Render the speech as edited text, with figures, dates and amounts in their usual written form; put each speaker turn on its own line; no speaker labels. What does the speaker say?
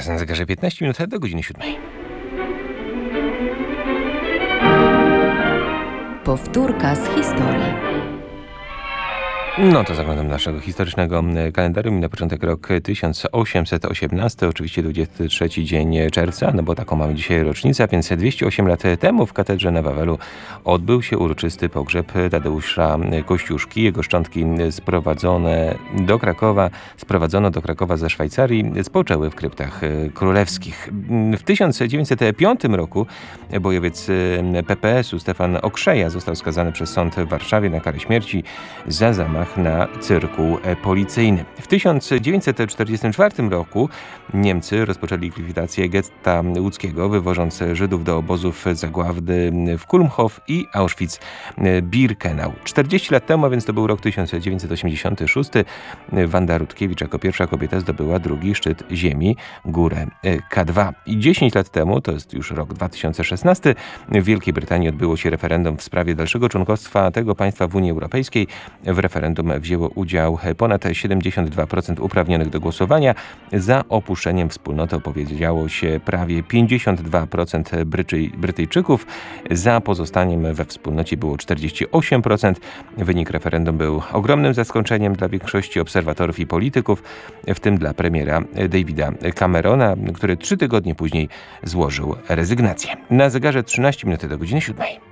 Teraz na zegarze 15 minut do godziny 7.
Powtórka z historii.
No to zaglądam naszego historycznego kalendarium i na początek rok 1818, oczywiście 23 dzień czerwca, no bo taką mamy dzisiaj rocznicę, więc 208 lat temu w katedrze na Wawelu odbył się uroczysty pogrzeb Tadeusza Kościuszki. Jego szczątki sprowadzono do Krakowa ze Szwajcarii, spoczęły w kryptach królewskich. W 1905 roku bojowiec PPS-u Stefan Okrzeja został skazany przez sąd w Warszawie na karę śmierci za zamach na cyrkuł policyjny. W 1944 roku Niemcy rozpoczęli likwidację getta łódzkiego, wywożąc Żydów do obozów zagłady w Kulmhof i Auschwitz-Birkenau. 40 lat temu, a więc to był rok 1986, Wanda Rutkiewicz jako pierwsza kobieta zdobyła drugi szczyt ziemi, górę K2. I 10 lat temu, to jest już rok 2016, w Wielkiej Brytanii odbyło się referendum w sprawie dalszego członkostwa tego państwa w Unii Europejskiej. W referendum wzięło udział ponad 72% uprawnionych do głosowania. Za opuszczeniem wspólnoty opowiedziało się prawie 52% Brytyjczyków. Za pozostaniem we wspólnocie było 48%. Wynik referendum był ogromnym zaskoczeniem dla większości obserwatorów i polityków, w tym dla premiera Davida Camerona, który 3 tygodnie później złożył rezygnację. Na zegarze 13 minut do godziny 7.